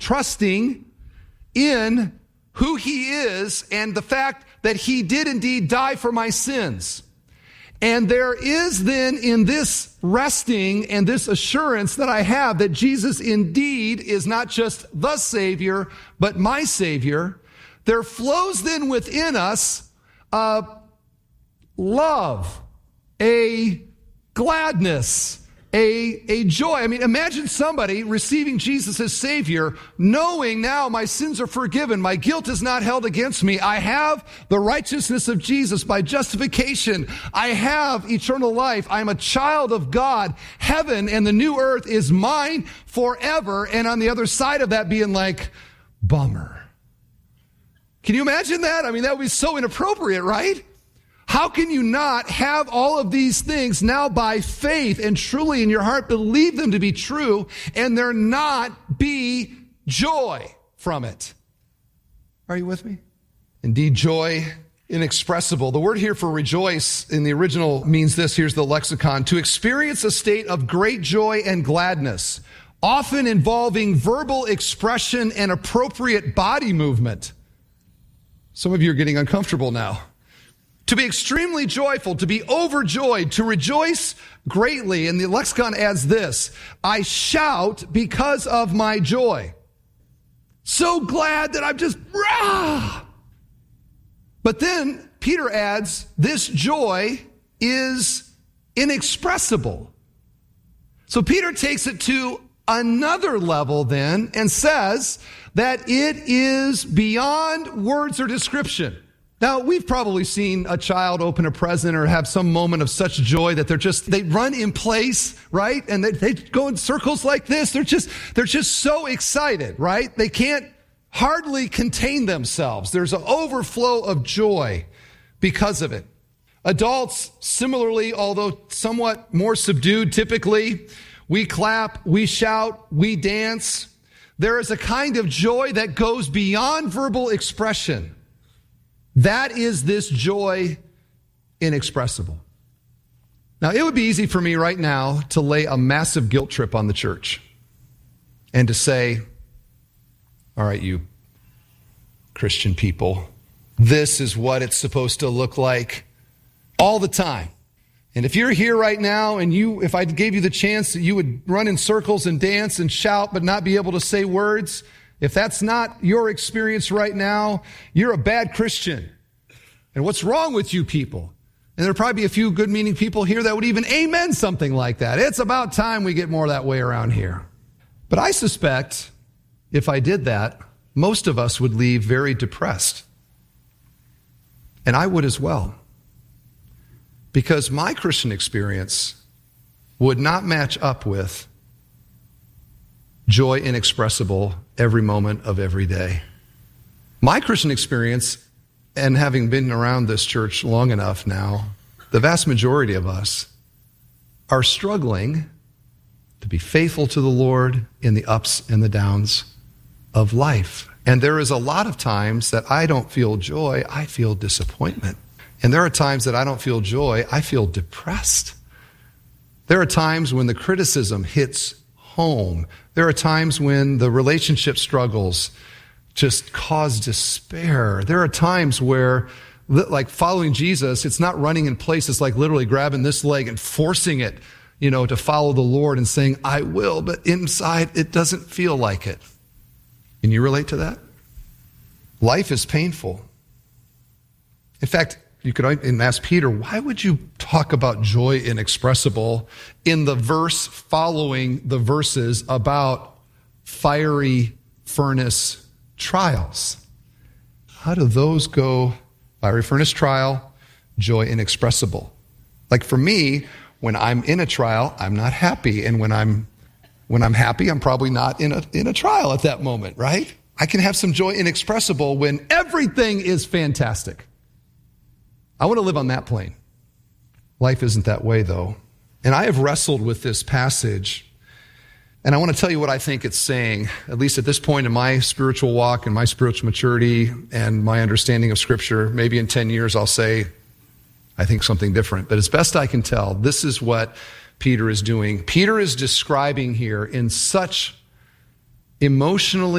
trusting in who he is and the fact that he did indeed die for my sins. And there is then in this resting and this assurance that I have that Jesus indeed is not just the Savior, but my Savior, there flows then within us a love, a gladness, a joy. I mean, imagine somebody receiving Jesus as Savior, knowing now my sins are forgiven, my guilt is not held against me, I have the righteousness of Jesus by justification, I have eternal life, I'm a child of God, heaven and the new earth is mine forever, and on the other side of that being like, bummer. Can you imagine that? I mean, that would be so inappropriate, right? How can you not have all of these things now by faith and truly in your heart believe them to be true and there not be joy from it? Are you with me? Indeed, joy inexpressible. The word here for rejoice in the original means this. Here's the lexicon. To experience a state of great joy and gladness, often involving verbal expression and appropriate body movement. Some of you are getting uncomfortable now. To be extremely joyful, to be overjoyed, to rejoice greatly. And the lexicon adds this, I shout because of my joy. So glad that I'm just, rah! But then Peter adds, this joy is inexpressible. So Peter takes it to another level then and says that it is beyond words or description. Now, we've probably seen a child open a present or have some moment of such joy that they run in place, right? And they go in circles like this. They're just so excited, right? They can't hardly contain themselves. There's an overflow of joy because of it. Adults, similarly, although somewhat more subdued typically, we clap, we shout, we dance. There is a kind of joy that goes beyond verbal expression. That is this joy inexpressible. Now, it would be easy for me right now to lay a massive guilt trip on the church and to say, all right, you Christian people, this is what it's supposed to look like all the time. And if you're here right now and if I gave you the chance that you would run in circles and dance and shout but not be able to say words, if that's not your experience right now, you're a bad Christian. And what's wrong with you people? And there'll probably be a few good-meaning people here that would even amen something like that. It's about time we get more that way around here. But I suspect if I did that, most of us would leave very depressed. And I would as well. Because my Christian experience would not match up with joy inexpressible every moment of every day. My Christian experience, and having been around this church long enough now, the vast majority of us are struggling to be faithful to the Lord in the ups and the downs of life. And there is a lot of times that I don't feel joy, I feel disappointment. And there are times that I don't feel joy, I feel depressed. There are times when the criticism hits home. There are times when the relationship struggles just cause despair. There are times where, like following Jesus, it's not running in place. It's like literally grabbing this leg and forcing it, to follow the Lord and saying, I will, but inside it doesn't feel like it. Can you relate to that? Life is painful. In fact, you could ask Peter, why would you talk about joy inexpressible in the verse following the verses about fiery furnace trials? How do those go? Fiery furnace trial, joy inexpressible. Like for me, when I'm in a trial, I'm not happy. And when I'm happy, I'm probably not in a trial at that moment, right? I can have some joy inexpressible when everything is fantastic. I want to live on that plane. Life isn't that way, though. And I have wrestled with this passage, and I want to tell you what I think it's saying, at least at this point in my spiritual walk and my spiritual maturity and my understanding of Scripture. Maybe in 10 years I'll say, I think something different. But as best I can tell, this is what Peter is doing. Peter is describing here in such emotionally